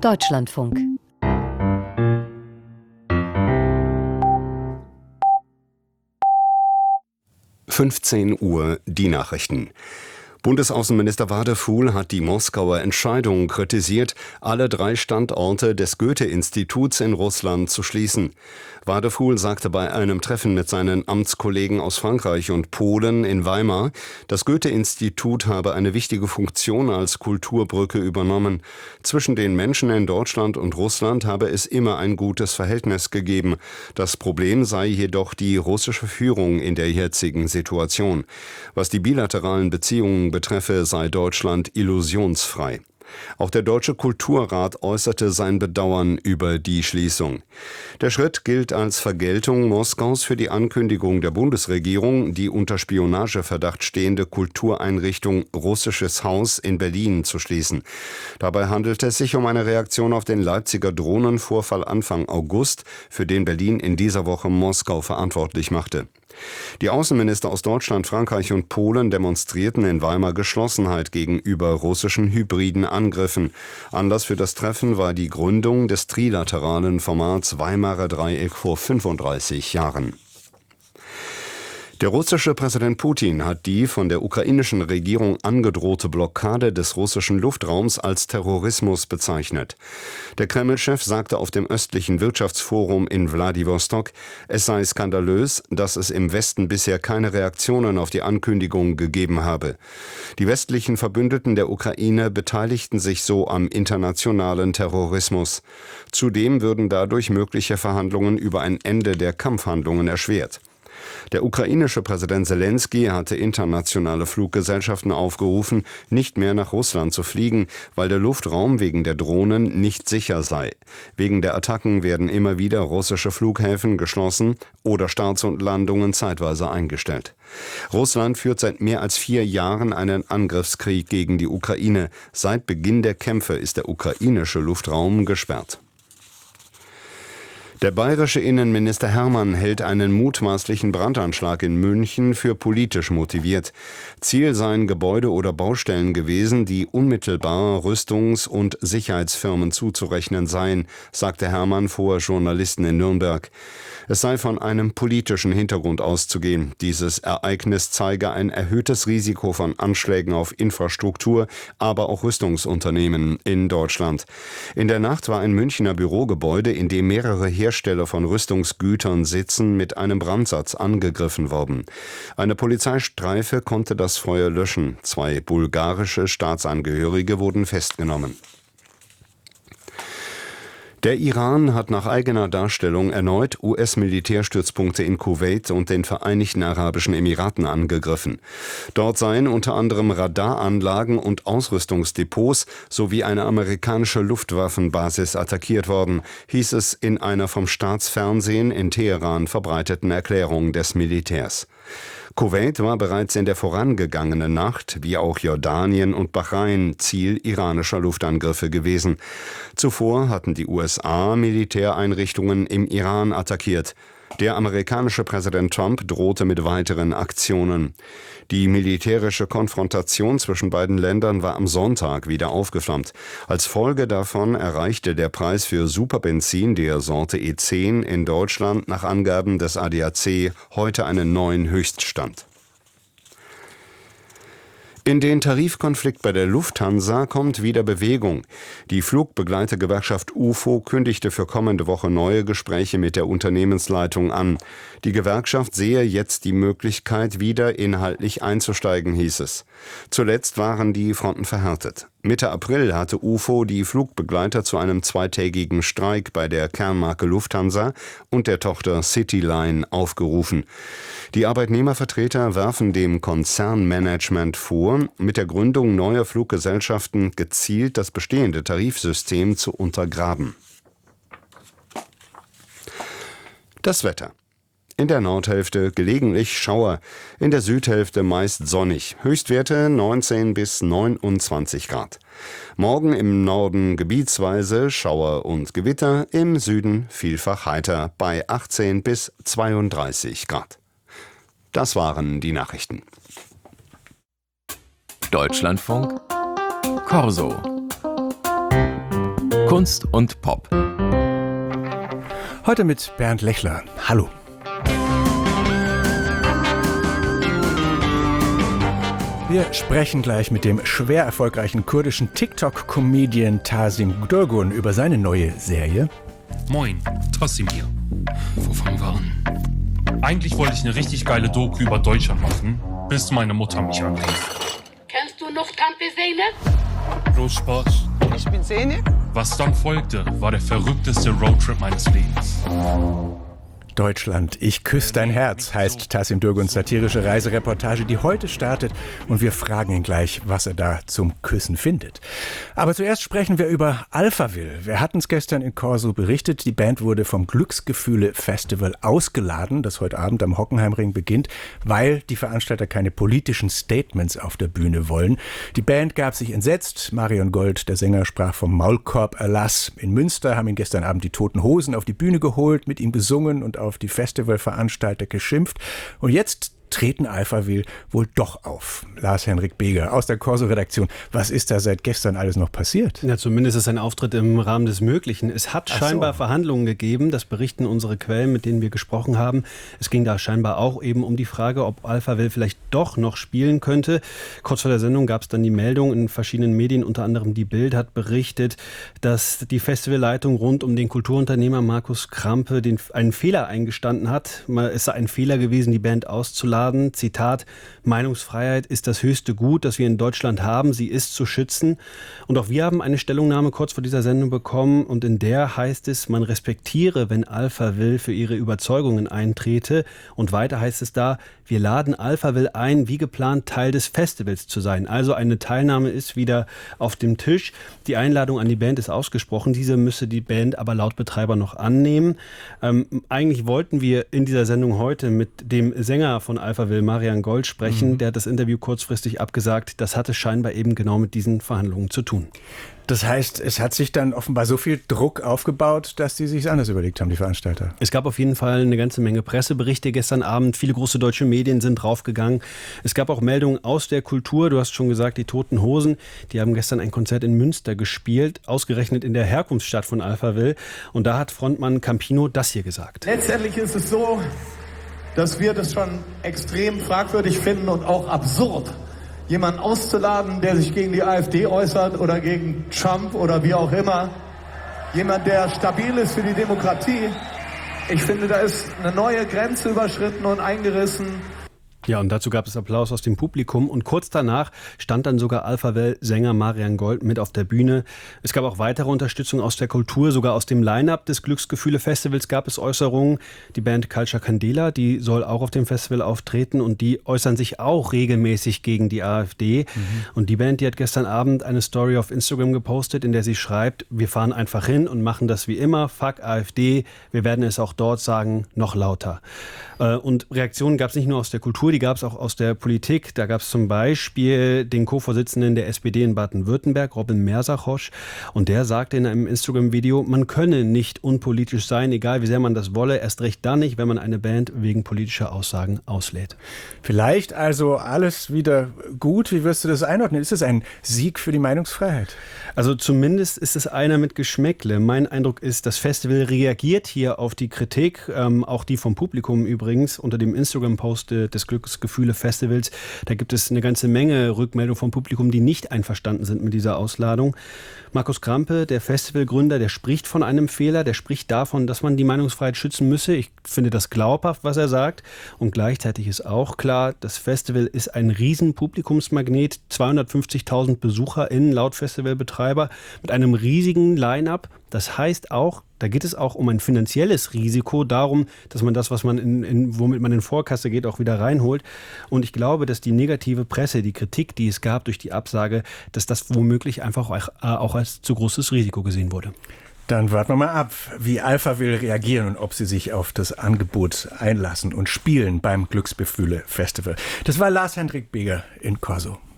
Deutschlandfunk. (15 Uhr) die Nachrichten. Bundesaußenminister Wadefuhl hat die Moskauer Entscheidung kritisiert, alle 3 Standorte des Goethe-Instituts in Russland zu schließen. Wadefuhl sagte bei einem Treffen mit seinen Amtskollegen aus Frankreich und Polen in Weimar, das Goethe-Institut habe eine wichtige Funktion als Kulturbrücke übernommen. Zwischen den Menschen in Deutschland und Russland habe es immer ein gutes Verhältnis gegeben. Das Problem sei jedoch die russische Führung in der jetzigen Situation. Was die bilateralen Beziehungen betreffe, sei Deutschland illusionsfrei. Auch der Deutsche Kulturrat äußerte sein Bedauern über die Schließung. Der Schritt gilt als Vergeltung Moskaus für die Ankündigung der Bundesregierung, die unter Spionageverdacht stehende Kultureinrichtung Russisches Haus in Berlin zu schließen. Dabei handelt es sich um eine Reaktion auf den Leipziger Drohnenvorfall Anfang August, für den Berlin in dieser Woche Moskau verantwortlich machte. Die Außenminister aus Deutschland, Frankreich und Polen demonstrierten in Weimar Geschlossenheit gegenüber russischen hybriden Angriffen. Anlass für das Treffen war die Gründung des trilateralen Formats Weimarer Dreieck vor 35 Jahren. Der russische Präsident Putin hat die von der ukrainischen Regierung angedrohte Blockade des russischen Luftraums als Terrorismus bezeichnet. Der Kreml-Chef sagte auf dem östlichen Wirtschaftsforum in Wladiwostok, es sei skandalös, dass es im Westen bisher keine Reaktionen auf die Ankündigung gegeben habe. Die westlichen Verbündeten der Ukraine beteiligten sich so am internationalen Terrorismus. Zudem würden dadurch mögliche Verhandlungen über ein Ende der Kampfhandlungen erschwert. Der ukrainische Präsident Selenskyj hatte internationale Fluggesellschaften aufgerufen, nicht mehr nach Russland zu fliegen, weil der Luftraum wegen der Drohnen nicht sicher sei. Wegen der Attacken werden immer wieder russische Flughäfen geschlossen oder Starts und Landungen zeitweise eingestellt. Russland führt seit mehr als 4 Jahren einen Angriffskrieg gegen die Ukraine. Seit Beginn der Kämpfe ist der ukrainische Luftraum gesperrt. Der bayerische Innenminister Hermann hält einen mutmaßlichen Brandanschlag in München für politisch motiviert. Ziel seien Gebäude oder Baustellen gewesen, die unmittelbar Rüstungs- und Sicherheitsfirmen zuzurechnen seien, sagte Hermann vor Journalisten in Nürnberg. Es sei von einem politischen Hintergrund auszugehen. Dieses Ereignis zeige ein erhöhtes Risiko von Anschlägen auf Infrastruktur, aber auch Rüstungsunternehmen in Deutschland. In der Nacht war ein Münchner Bürogebäude, in dem mehrere Hersteller von Rüstungsgütern sitzen, mit einem Brandsatz angegriffen worden. Eine Polizeistreife konnte das Feuer löschen. 2 bulgarische Staatsangehörige wurden festgenommen. Der Iran hat nach eigener Darstellung erneut US-Militärstützpunkte in Kuwait und den Vereinigten Arabischen Emiraten angegriffen. Dort seien unter anderem Radaranlagen und Ausrüstungsdepots sowie eine amerikanische Luftwaffenbasis attackiert worden, hieß es in einer vom Staatsfernsehen in Teheran verbreiteten Erklärung des Militärs. Kuwait war bereits in der vorangegangenen Nacht, wie auch Jordanien und Bahrain, Ziel iranischer Luftangriffe gewesen. Zuvor hatten die USA Militäreinrichtungen im Iran attackiert. Der amerikanische Präsident Trump drohte mit weiteren Aktionen. Die militärische Konfrontation zwischen beiden Ländern war am Sonntag wieder aufgeflammt. Als Folge davon erreichte der Preis für Superbenzin der Sorte E10 in Deutschland nach Angaben des ADAC heute einen neuen Höchststand. In den Tarifkonflikt bei der Lufthansa kommt wieder Bewegung. Die Flugbegleitergewerkschaft UFO kündigte für kommende Woche neue Gespräche mit der Unternehmensleitung an. Die Gewerkschaft sehe jetzt die Möglichkeit, wieder inhaltlich einzusteigen, hieß es. Zuletzt waren die Fronten verhärtet. Mitte April hatte UFO die Flugbegleiter zu einem 2-tägigen Streik bei der Kernmarke Lufthansa und der Tochter Cityline aufgerufen. Die Arbeitnehmervertreter werfen dem Konzernmanagement vor, mit der Gründung neuer Fluggesellschaften gezielt das bestehende Tarifsystem zu untergraben. Das Wetter. In der Nordhälfte gelegentlich Schauer, in der Südhälfte meist sonnig, Höchstwerte 19 bis 29 Grad. Morgen im Norden gebietsweise Schauer und Gewitter, im Süden vielfach heiter bei 18 bis 32 Grad. Das waren die Nachrichten. Deutschlandfunk Corso. Kunst und Pop. Heute mit Bernd Lechler. Hallo. Wir sprechen gleich mit dem schwer erfolgreichen kurdischen TikTok-Comedian Tasim Durgun über seine neue Serie. Moin, Tasim hier. Wo fangen wir an? Eigentlich wollte ich eine richtig geile Doku über Deutschland machen, bis meine Mutter mich anrief. Kennst du noch Tante Zeynep? Bloß Spaß. Ich bin Zeynep. Was dann folgte, war der verrückteste Roadtrip meines Lebens. Deutschland, ich küsse dein Herz, heißt Tasim Durguns satirische Reisereportage, die heute startet. Und wir fragen ihn gleich, was er da zum Küssen findet. Aber zuerst sprechen wir über Alphaville. Wir hatten es gestern in Corso berichtet. Die Band wurde vom Glücksgefühle-Festival ausgeladen, das heute Abend am Hockenheimring beginnt, weil die Veranstalter keine politischen Statements auf der Bühne wollen. Die Band gab sich entsetzt. Marion Gold, der Sänger, sprach vom Maulkorb-Erlass. In Münster haben ihn gestern Abend die Toten Hosen auf die Bühne geholt, mit ihm besungen und auf die Festivalveranstalter geschimpft. Und jetzt treten Alphaville wohl doch auf. Lars-Henrik Beger aus der Corso-Redaktion. Was ist da seit gestern alles noch passiert? Ja, zumindest ist ein Auftritt im Rahmen des Möglichen. Es hat scheinbar Verhandlungen gegeben, das berichten unsere Quellen, mit denen wir gesprochen haben. Es ging da scheinbar auch eben um die Frage, ob Alphaville vielleicht doch noch spielen könnte. Kurz vor der Sendung gab es dann die Meldung in verschiedenen Medien, unter anderem die Bild hat berichtet, dass die Festivalleitung rund um den Kulturunternehmer Markus Krampe einen Fehler eingestanden hat. Es sei ein Fehler gewesen, die Band auszuladen. Zitat, Meinungsfreiheit ist das höchste Gut, das wir in Deutschland haben. Sie ist zu schützen. Und auch wir haben eine Stellungnahme kurz vor dieser Sendung bekommen und in der heißt es, man respektiere, wenn Alphaville für ihre Überzeugungen eintrete. Und weiter heißt es da, wir laden Alphaville ein, wie geplant Teil des Festivals zu sein. Also eine Teilnahme ist wieder auf dem Tisch. Die Einladung an die Band ist ausgesprochen. Diese müsse die Band aber laut Betreiber noch annehmen. Eigentlich wollten wir in dieser Sendung heute mit dem Sänger von Alphaville, Marian Gold, sprechen. Der hat das Interview kurzfristig abgesagt. Das hatte scheinbar eben genau mit diesen Verhandlungen zu tun. Das heißt, es hat sich dann offenbar so viel Druck aufgebaut, dass die sich anders überlegt haben, die Veranstalter. Es gab auf jeden Fall eine ganze Menge Presseberichte gestern Abend. Viele große deutsche Medien sind draufgegangen. Es gab auch Meldungen aus der Kultur. Du hast schon gesagt, die Toten Hosen, die haben gestern ein Konzert in Münster gespielt, ausgerechnet in der Herkunftsstadt von Alphaville. Und da hat Frontmann Campino das hier gesagt. Letztendlich ist es so, dass wir das schon extrem fragwürdig finden und auch absurd, jemanden auszuladen, der sich gegen die AfD äußert oder gegen Trump oder wie auch immer. Jemand, der stabil ist für die Demokratie. Ich finde, da ist eine neue Grenze überschritten und eingerissen. Ja, und dazu gab es Applaus aus dem Publikum und kurz danach stand dann sogar Alphaville-Sänger Marian Gold mit auf der Bühne. Es gab auch weitere Unterstützung aus der Kultur, sogar aus dem Line-Up des Glücksgefühle-Festivals gab es Äußerungen. Die Band Culture Candela, die soll auch auf dem Festival auftreten und die äußern sich auch regelmäßig gegen die AfD. Und die Band, die hat gestern Abend eine Story auf Instagram gepostet, in der sie schreibt, wir fahren einfach hin und machen das wie immer, fuck AfD, wir werden es auch dort sagen, noch lauter. Und Reaktionen gab es nicht nur aus der Kultur, die gab es auch aus der Politik. Da gab es zum Beispiel den Co-Vorsitzenden der SPD in Baden-Württemberg, Robin Mersachosch. Und der sagte in einem Instagram-Video, man könne nicht unpolitisch sein, egal wie sehr man das wolle. Erst recht dann nicht, wenn man eine Band wegen politischer Aussagen auslädt. Vielleicht also alles wieder gut. Wie wirst du das einordnen? Ist es ein Sieg für die Meinungsfreiheit? Also zumindest ist es einer mit Geschmäckle. Mein Eindruck ist, das Festival reagiert hier auf die Kritik, auch die vom Publikum übrigens, unter dem Instagram-Post des Glücksgefühle-Festivals. Da gibt es eine ganze Menge Rückmeldungen vom Publikum, die nicht einverstanden sind mit dieser Ausladung. Markus Krampe, der Festivalgründer, der spricht von einem Fehler, der spricht davon, dass man die Meinungsfreiheit schützen müsse. Ich finde das glaubhaft, was er sagt. Und gleichzeitig ist auch klar, das Festival ist ein riesen Publikumsmagnet, 250.000 BesucherInnen laut Festivalbetreiber mit einem riesigen Line-Up. Das heißt auch, da geht es auch um ein finanzielles Risiko, darum, dass man das, was man womit man in Vorkasse geht, auch wieder reinholt. Und ich glaube, dass die negative Presse, die Kritik, die es gab durch die Absage, dass das womöglich einfach auch als zu großes Risiko gesehen wurde. Dann warten wir mal ab, wie Alphaville reagieren und ob sie sich auf das Angebot einlassen und spielen beim Glücksgefühle-Festival. Das war Lars-Henrik Beger in Corso.